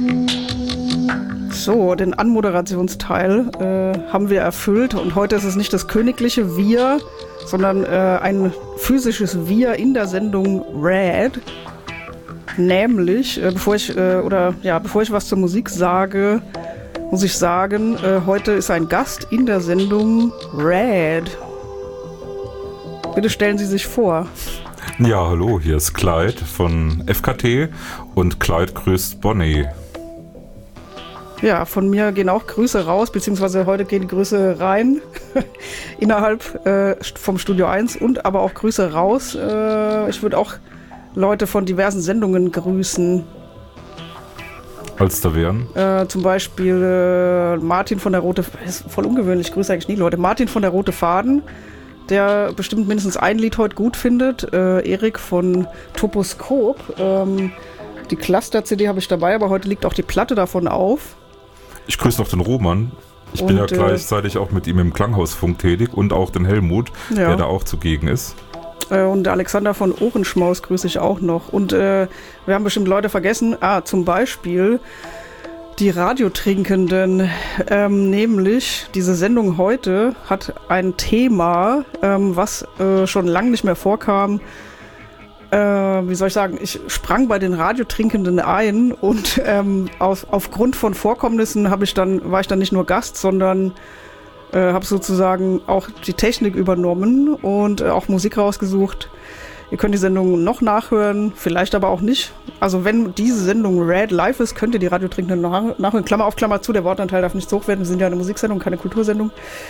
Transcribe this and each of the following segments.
So, den Anmoderationsteil haben wir erfüllt und heute ist es nicht das königliche Wir, sondern ein physisches Wir in der Sendung Red. Nämlich, bevor ich was zur Musik sage, muss ich sagen, heute ist ein Gast in der Sendung Red. Bitte stellen Sie sich vor. Ja, hallo, hier ist Clyde von FKT und Clyde grüßt Bonnie. Ja, von mir gehen auch Grüße raus, beziehungsweise heute gehen die Grüße rein innerhalb vom Studio 1 und aber auch Grüße raus. Ich würde auch Leute von diversen Sendungen grüßen. Als da wären? Zum Beispiel Martin von der Rote, ist voll ungewöhnlich, ich grüße eigentlich nie Leute. Martin von der Rote Faden, der bestimmt mindestens ein Lied heute gut findet. Erik von Toposkop. Die Cluster-CD habe ich dabei, aber heute liegt auch die Platte davon auf. Ich grüße noch den Roman. Ich bin ja gleichzeitig auch mit ihm im Klanghausfunk tätig und auch den Helmut, der da auch zugegen ist. Und Alexander von Ohrenschmaus grüße ich auch noch. Und wir haben bestimmt Leute vergessen. Zum Beispiel die Radiotrinkenden. Nämlich diese Sendung heute hat ein Thema, was schon lange nicht mehr vorkam. Wie soll ich sagen, ich sprang bei den Radiotrinkenden ein und aufgrund von Vorkommnissen war ich dann nicht nur Gast, sondern habe sozusagen auch die Technik übernommen und auch Musik rausgesucht. Ihr könnt die Sendung noch nachhören, vielleicht aber auch nicht. Also wenn diese Sendung Red live ist, könnt ihr die Radiotrinkenden nachhören. Klammer auf, Klammer zu, der Wortanteil darf nicht zu hoch werden. Wir sind ja eine Musiksendung, keine Kultursendung.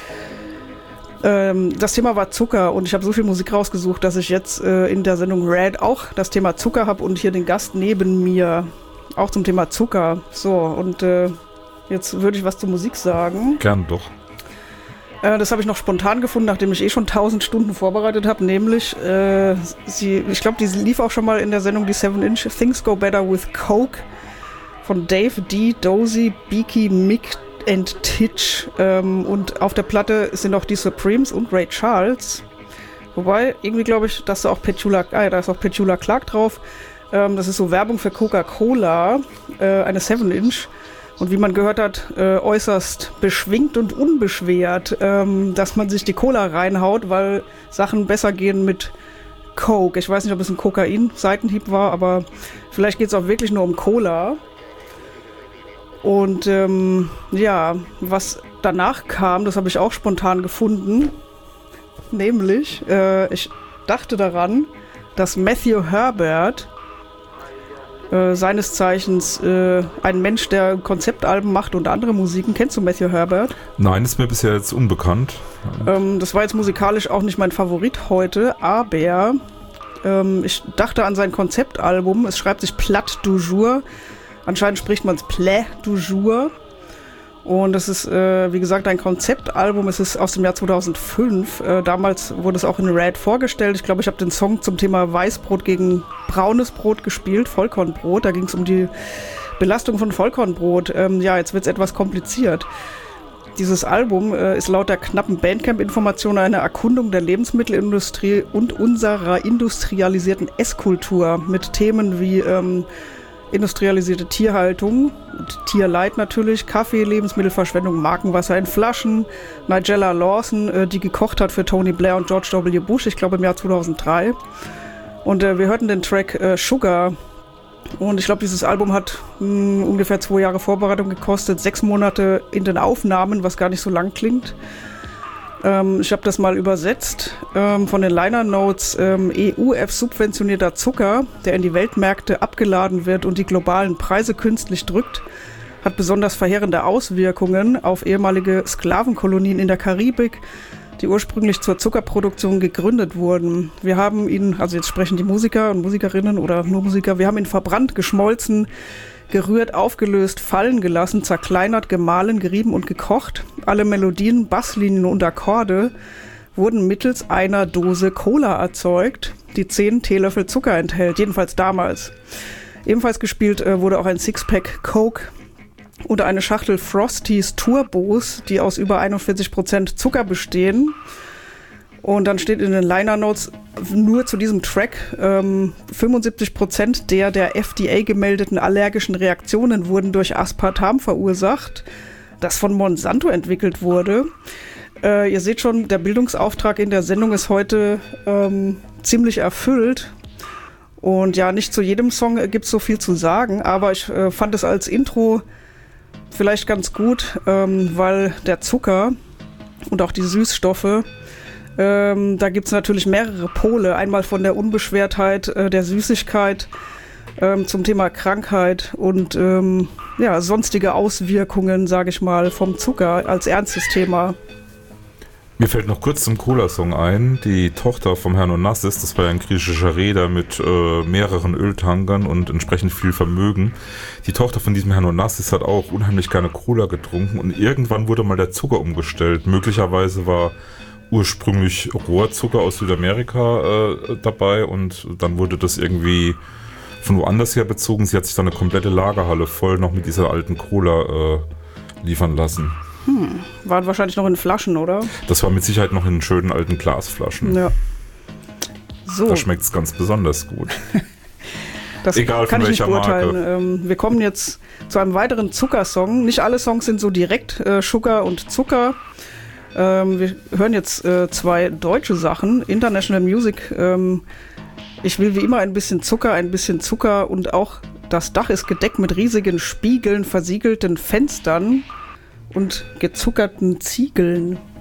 Das Thema war Zucker und ich habe so viel Musik rausgesucht, dass ich jetzt in der Sendung Red auch das Thema Zucker habe und hier den Gast neben mir auch zum Thema Zucker. So, und jetzt würde ich was zur Musik sagen. Gern doch. Das habe ich noch spontan gefunden, nachdem ich schon 1000 Stunden vorbereitet habe, nämlich, ich glaube, die lief auch schon mal in der Sendung, die 7-Inch, Things Go Better with Coke von Dave D, Dozy, Beaky, Mick and Titch. Und auf der Platte sind auch die Supremes und Ray Charles. Wobei, irgendwie glaube ich, da ist auch Petula Clark drauf. Das ist so Werbung für Coca-Cola, eine 7-Inch. Und wie man gehört hat, äußerst beschwingt und unbeschwert, dass man sich die Cola reinhaut, weil Sachen besser gehen mit Coke. Ich weiß nicht, ob es ein Kokain-Seitenhieb war, aber vielleicht geht es auch wirklich nur um Cola. Und was danach kam, das habe ich auch spontan gefunden. Nämlich, ich dachte daran, dass Matthew Herbert, seines Zeichens ein Mensch, der Konzeptalben macht und andere Musiken. Kennst du Matthew Herbert? Nein, ist mir bisher jetzt unbekannt. Das war jetzt musikalisch auch nicht mein Favorit heute, aber ich dachte an sein Konzeptalbum. Es schreibt sich Plat du Jour. Anscheinend spricht man es Plat du Jour. Und das ist, wie gesagt, ein Konzeptalbum. Es ist aus dem Jahr 2005. Damals wurde es auch in Red vorgestellt. Ich glaube, ich habe den Song zum Thema Weißbrot gegen braunes Brot gespielt, Vollkornbrot. Da ging es um die Belastung von Vollkornbrot. Jetzt wird es etwas kompliziert. Dieses Album ist laut der knappen Bandcamp-Information eine Erkundung der Lebensmittelindustrie und unserer industrialisierten Esskultur mit Themen wie industrialisierte Tierhaltung und Tierleid natürlich, Kaffee, Lebensmittelverschwendung, Markenwasser in Flaschen, Nigella Lawson, die gekocht hat für Tony Blair und George W. Bush, ich glaube im Jahr 2003. Und wir hörten den Track Sugar. Und ich glaube, dieses Album hat ungefähr 2 Jahre Vorbereitung gekostet, 6 Monate in den Aufnahmen, was gar nicht so lang klingt. Ich habe das mal übersetzt von den Liner Notes. EU-subventionierter Zucker, der in die Weltmärkte abgeladen wird und die globalen Preise künstlich drückt, hat besonders verheerende Auswirkungen auf ehemalige Sklavenkolonien in der Karibik, die ursprünglich zur Zuckerproduktion gegründet wurden. Wir haben ihn, also jetzt sprechen die Musiker und Musikerinnen oder nur Musiker, wir haben ihn verbrannt, geschmolzen, gerührt, aufgelöst, fallen gelassen, zerkleinert, gemahlen, gerieben und gekocht. Alle Melodien, Basslinien und Akkorde wurden mittels einer Dose Cola erzeugt, die 10 Teelöffel Zucker enthält, jedenfalls damals. Ebenfalls gespielt wurde auch ein Sixpack Coke und eine Schachtel Frosties Turbos, die aus über 41% Zucker bestehen. Und dann steht in den Liner Notes nur zu diesem Track, 75% der FDA gemeldeten allergischen Reaktionen wurden durch Aspartam verursacht, das von Monsanto entwickelt wurde. Ihr seht schon, der Bildungsauftrag in der Sendung ist heute ziemlich erfüllt. Und ja, nicht zu jedem Song gibt es so viel zu sagen, aber ich fand es als Intro vielleicht ganz gut, weil der Zucker und auch die Süßstoffe, da gibt es natürlich mehrere Pole. Einmal von der Unbeschwertheit, der Süßigkeit zum Thema Krankheit und sonstige Auswirkungen, sage ich mal, vom Zucker als ernstes Thema. Mir fällt noch kurz zum Cola-Song ein. Die Tochter vom Herrn Onassis, das war ja ein griechischer Reeder mit mehreren Öltankern und entsprechend viel Vermögen. Die Tochter von diesem Herrn Onassis hat auch unheimlich gerne Cola getrunken und irgendwann wurde mal der Zucker umgestellt. Möglicherweise war ursprünglich Rohrzucker aus Südamerika dabei und dann wurde das irgendwie von woanders her bezogen. Sie hat sich dann eine komplette Lagerhalle voll noch mit dieser alten Cola liefern lassen. Waren wahrscheinlich noch in Flaschen, oder? Das war mit Sicherheit noch in schönen alten Glasflaschen. Ja. So. Da schmeckt es ganz besonders gut. Das egal kann von ich nicht welcher beurteilen. Marke. Wir kommen jetzt zu einem weiteren Zuckersong. Nicht alle Songs sind so direkt Sugar und Zucker. Wir hören jetzt zwei deutsche Sachen. International Music. Ich will wie immer ein bisschen Zucker und auch das Dach ist gedeckt mit riesigen Spiegeln, versiegelten Fenstern und gezuckerten Ziegeln.